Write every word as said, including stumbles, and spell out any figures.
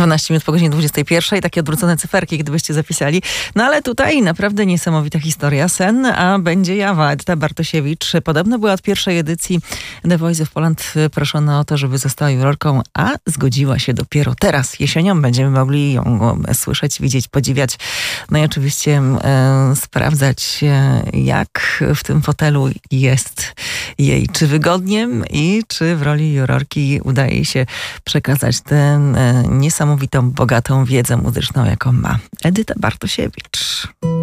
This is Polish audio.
dwanaście minut po godzinie dwudziestej pierwszej. Takie odwrócone cyferki, gdybyście zapisali. No ale tutaj naprawdę niesamowita historia. Sen, a będzie jawa. Edyta Bartosiewicz podobno była od pierwszej edycji The Voice of Poland proszona o to, żeby została jurorką, a zgodziła się dopiero teraz. Jesienią będziemy mogli ją słyszeć, widzieć, podziwiać. No i oczywiście e, sprawdzać, e, jak w tym fotelu jest jej. Czy wygodnie i czy w roli jurorki udaje się przekazać tę e, niesamowitą, bogatą wiedzę muzyczną, jaką ma Edyta Bartosiewicz.